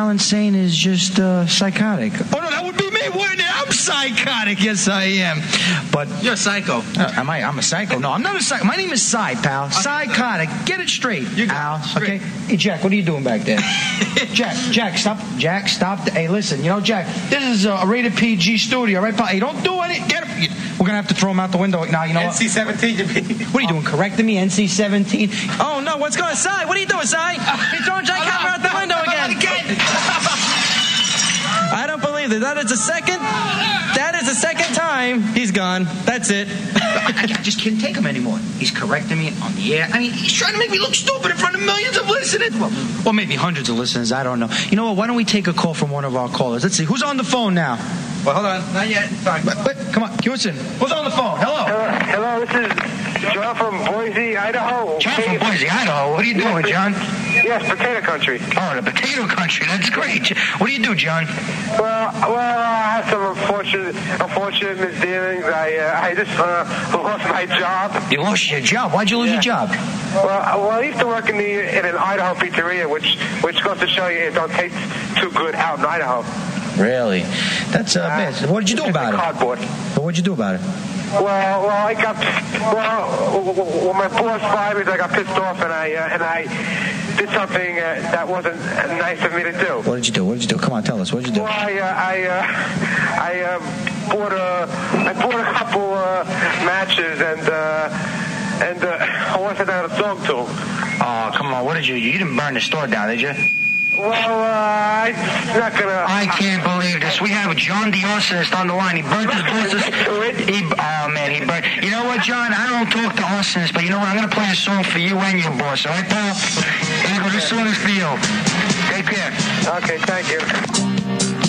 insane is just psychotic. Oh, no, that would be me, wouldn't it? I'm psychotic. Yes, I am. But you're a psycho. Am I? I'm a psycho. No, I'm not a psycho. My name is Cy, pal. Psychotic. Get it straight, Al. Okay? Hey, Jack, what are you doing back there? Jack, stop. Jack, stop. Hey, listen, Jack, this is a rated PG studio, right, pal? Hey, don't do any. Get him. We're going to have to throw him out the window. Now, you know what? NC-17. What are you doing, correcting me? NC-17? Oh, no, what's going on? Cy, what are you doing, Cy? You're throwing Jack Hammer out the window again. I don't believe it. That is the second time he's gone. That's it. I just can't take him anymore. He's correcting me on the air. I mean, he's trying to make me look stupid in front of millions of listeners. Well, maybe hundreds of listeners. I don't know. You know what? Why don't we take a call from one of our callers? Let's see. Who's on the phone now? Well, hold on. Not yet. Fine. Wait, come on. Houston. Who's on the phone? Hello. Hello, this is John from Boise, Idaho. John from Boise, Idaho. What are you doing, John? Yes, potato country. Oh, the potato country. That's great. What do you do, John? Well, I had some unfortunate misdealings. I just lost my job. You lost your job? Why'd you lose your job? Well, I used to work in an Idaho pizzeria, which goes to show you it don't taste too good out in Idaho. Really? That's bad. What did you do about it? Cardboard. What did you do about it? Well, when my boss fired me, I got pissed off, and I did something that wasn't nice of me to do. What did you do? Come on, tell us. What did you do? Well, I bought a couple matches and I wanted to have a song to. Oh, come on! What did you? You didn't burn the store down, did you? Well, I'm not gonna. I can't believe this. We have John the arsonist on the line. He burnt his boss's. He burnt. You know what, John? I don't talk to arsonists, but you know what? I'm gonna play a song for you and your boss. All right, pal? Here you go. This song is for you. Take care. Okay, thank you.